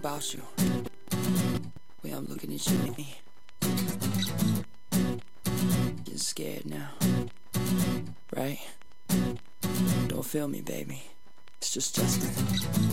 about you. Way I'm looking at you and me. Getting scared now. Right? Don't feel me, baby. It's just Justin.